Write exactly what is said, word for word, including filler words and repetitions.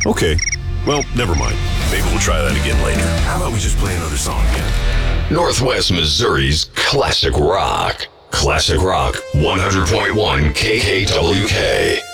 Okay. Well, never mind. Maybe we'll try that again later. How about we just play another song again? Northwest Missouri's classic rock. Classic Rock one hundred point one K K W K.